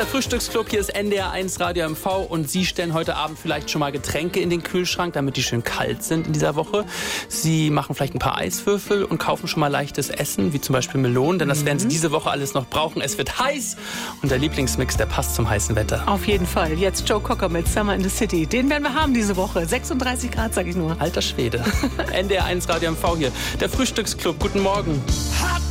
der Frühstücksclub, hier ist NDR 1 Radio MV und Sie stellen heute Abend vielleicht schon mal Getränke in den Kühlschrank, damit die schön kalt sind in dieser Woche. Sie machen vielleicht ein paar Eiswürfel und kaufen schon mal leichtes Essen, wie zum Beispiel Melonen, denn das werden Sie diese Woche alles noch brauchen. Es wird heiß und der Lieblingsmix, der passt zum heißen Wetter. Auf jeden Fall. Jetzt Joe Cocker mit Summer in the City. Den werden wir haben diese Woche. 36 Grad, sag ich nur. Alter Schwede. NDR 1 Radio MV hier. Der Frühstücksclub. Guten Morgen.